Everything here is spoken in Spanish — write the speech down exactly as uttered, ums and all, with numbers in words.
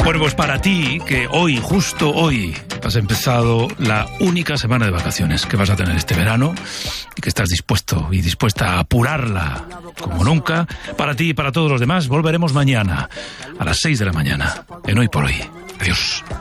Bueno, pues para ti, que hoy, justo hoy, has empezado la única semana de vacaciones que vas a tener este verano y que estás dispuesto y dispuesta a apurarla como nunca, para ti y para todos los demás, volveremos mañana a las seis de la mañana en Hoy por Hoy. Adiós.